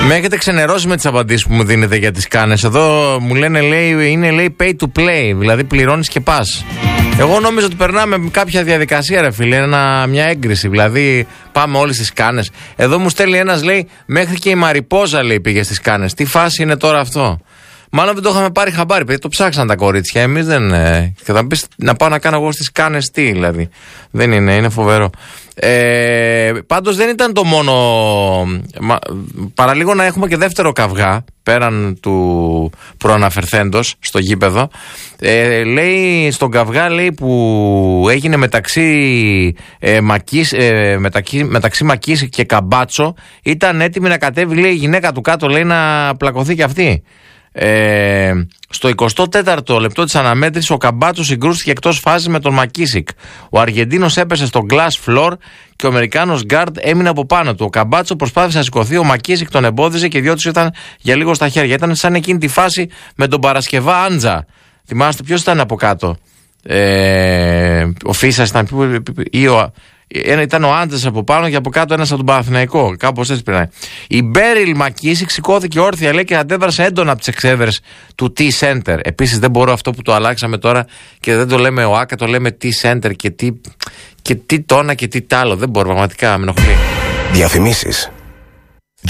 Με έχετε ξενερώσει με τις απαντήσεις που μου δίνετε για τις κάνες. Εδώ μου λένε, λέει, είναι, λέει, pay to play, δηλαδή πληρώνεις και πας. Εγώ νόμιζα ότι περνάμε κάποια διαδικασία, ρε φίλε, μια έγκριση. Δηλαδή πάμε όλοι στις κάνες. Εδώ μου στέλνει ένας, λέει, μέχρι και η Μαριπόζα, λέει, πήγε στις κάνες. Τι φάση είναι τώρα αυτό? Μάλλον δεν το είχαμε πάρει χαμπάρι, παιδί. Το ψάξαν τα κορίτσια. Εμείς δεν. Και θα πεις να πάω να κάνω εγώ στις κάνες τι, δηλαδή. Δεν είναι φοβερό. Πάντως δεν ήταν το μόνο. Παραλίγο να έχουμε και δεύτερο καυγά πέραν του προαναφερθέντος στο γήπεδο. Λέει στον καυγά, λέει, που έγινε μεταξύ Μακής και Καμπάτσο, ήταν έτοιμη να κατέβει, λέει, η γυναίκα του κάτω, λέει, να πλακωθεί κι αυτή. Στο 24ο λεπτό της αναμέτρησης ο Καμπάτσος συγκρούστηκε εκτός φάσης με τον Μακίσικ. Ο Αργεντίνος έπεσε στο glass floor και ο Αμερικάνος γκάρντ έμεινε από πάνω του. Ο Καμπάτσο προσπάθησε να σηκωθεί, ο Μακίσικ τον εμπόδιζε και οι δυο τους ήταν για λίγο στα χέρια. Ήταν σαν εκείνη τη φάση με τον Παρασκευά Άντζα. Θυμάστε ποιος ήταν από κάτω? Ο Φίσας ήταν, ήταν ο Άντζας από πάνω και από κάτω ένας από τον Παναθηναϊκό. Κάπως έτσι πήρε. Η Μπέριλ Μακίσικ σηκώθηκε όρθια, λέει, και αντέδρασε έντονα από τις εξέδρες του T-Center. Επίσης δεν μπορώ αυτό που το αλλάξαμε τώρα και δεν το λέμε ΟΑΚΑ, το λέμε T-Center και τι τόνα και τι τ' άλλο. Δεν μπορώ, πραγματικά με ενοχλεί. Διαφημίσεις.